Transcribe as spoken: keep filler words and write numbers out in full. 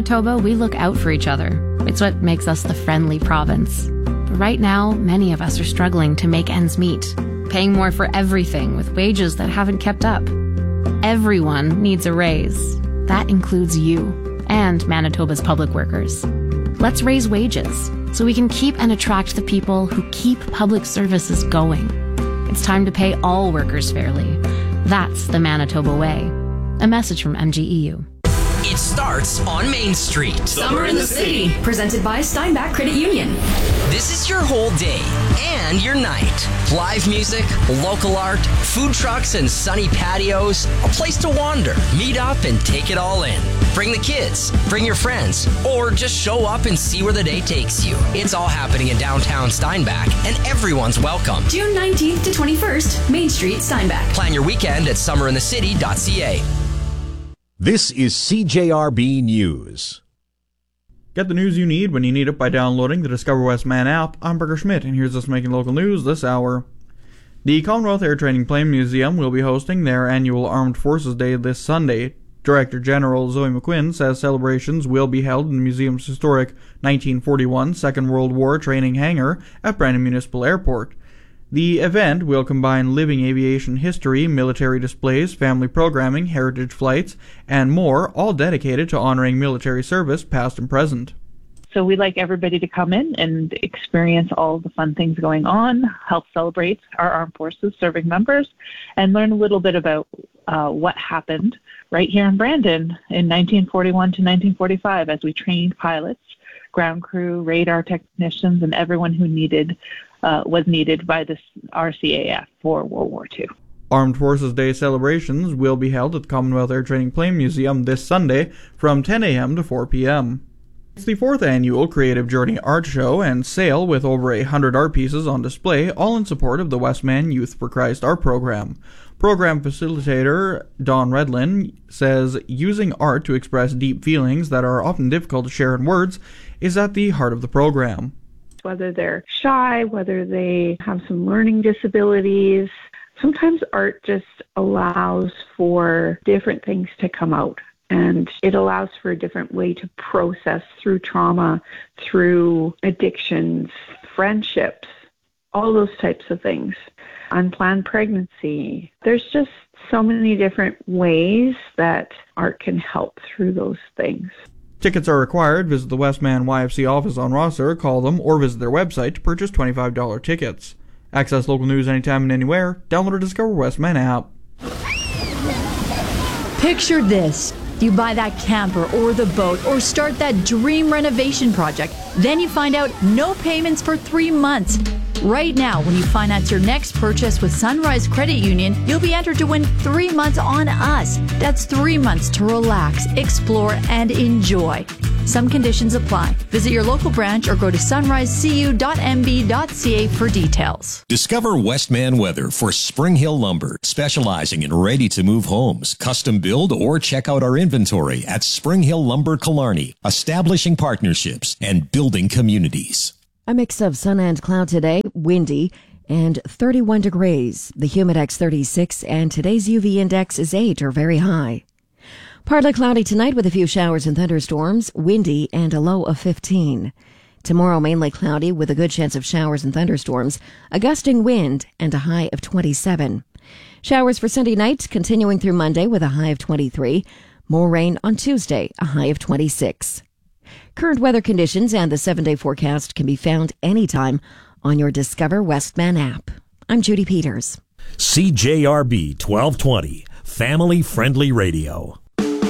Manitoba, we look out for each other. It's what makes us the friendly province. But right now, many of us are struggling to make ends meet, paying more for everything with wages that haven't kept up. Everyone needs a raise. That includes you and Manitoba's public workers. Let's raise wages so we can keep and attract the people who keep public services going. It's time to pay all workers fairly. That's the Manitoba way. A message from M G E U. It starts on Main Street. Summer in the City, presented by Steinbach Credit Union. This is your whole day and your night. Live music, local art, food trucks and sunny patios, a place to wander, meet up and take it all in. Bring the kids, bring your friends, or just show up and see where the day takes you. It's all happening in downtown Steinbach, and everyone's welcome. June nineteenth to twenty-first, Main Street, Steinbach. Plan your weekend at summer in the city dot c a. This is C J R B News. Get the news you need when you need it by downloading the Discover Westman app. I'm Berger Schmidt, and here's us making local news this hour. The Commonwealth Air Training Plane Museum will be hosting their annual Armed Forces Day this Sunday. Director General Zoe McQuinn says celebrations will be held in the museum's historic nineteen forty-one Second World War training hangar at Brandon Municipal Airport. The event will combine living aviation history, military displays, family programming, heritage flights, and more, all dedicated to honoring military service past and present. So we'd like everybody to come in and experience all the fun things going on, help celebrate our armed forces serving members, and learn a little bit about uh, what happened right here in Brandon in nineteen forty-one to nineteen forty-five as we trained pilots, ground crew, radar technicians, and everyone who needed uh, was needed by this R C A F for World War Two. Armed Forces Day celebrations will be held at the Commonwealth Air Training Plane Museum this Sunday from ten a.m. to four p.m. It's the fourth annual Creative Journey Art Show and Sale with over a hundred art pieces on display, all in support of the Westman Youth for Christ art program. Program facilitator Don Redlin says using art to express deep feelings that are often difficult to share in words is at the heart of the program. Whether they're shy, whether they have some learning disabilities, sometimes art just allows for different things to come out. And it allows for a different way to process through trauma, through addictions, friendships, all those types of things. Unplanned pregnancy. There's just so many different ways that art can help through those things. Tickets are required. Visit the Westman Y F C office on Rosser, call them, or visit their website to purchase twenty-five dollars tickets. Access local news anytime and anywhere. Download the Discover Westman app. Picture this. You buy that camper or the boat or start that dream renovation project. Then you find out no payments for three months. Right now, when you finance your next purchase with Sunrise Credit Union, you'll be entered to win three months on us. That's three months to relax, explore, and enjoy. Some conditions apply. Visit your local branch or go to sunrise c u dot m b dot c a for details. Discover Westman Weather for Spring Hill Lumber, specializing in ready-to-move homes, custom build, or check out our inventory at Spring Hill Lumber Killarney, establishing partnerships and building communities. A mix of sun and cloud today, windy, and thirty-one degrees. The Humidex thirty-six, and today's U V index is eight or very high. Partly cloudy tonight with a few showers and thunderstorms, windy, and a low of fifteen. Tomorrow mainly cloudy with a good chance of showers and thunderstorms, a gusting wind, and a high of twenty-seven. Showers for Sunday night continuing through Monday with a high of twenty-three. More rain on Tuesday, a high of twenty-six. Current weather conditions and the seven-day forecast can be found anytime on your Discover Westman app. I'm Judy Peters. C J R B twelve twenty, family-friendly radio.